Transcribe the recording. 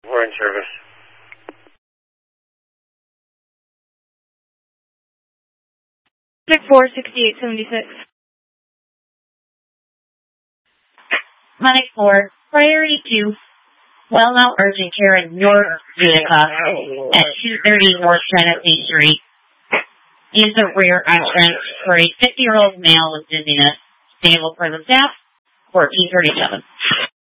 We're in service. Pick 46876. Money 4, priority 2, well now urgent care in your vehicle at 230 North Tennessee Street. Use the rear entrance for a 50-year-old male with dizziness. Stable for the staff, 1437.